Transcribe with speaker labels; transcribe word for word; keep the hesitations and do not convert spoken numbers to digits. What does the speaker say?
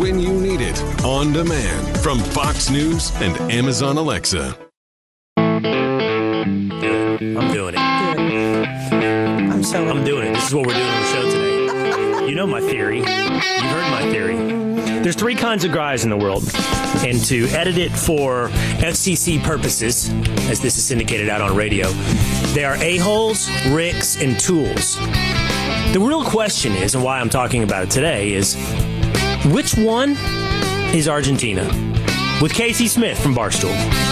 Speaker 1: when you need it, on demand from Fox News and Amazon Alexa.
Speaker 2: I'm doing it.
Speaker 3: I'm so.
Speaker 2: I'm doing it. This is what we're doing on the show today. You know my theory. You've heard my theory. There's three kinds of guys in the world, and to edit it for F C C purposes, as this is syndicated out on radio, they are a-holes, ricks, and tools. The real question is, and why I'm talking about it today, is which one is Argentina? With Casey Smith from Barstool.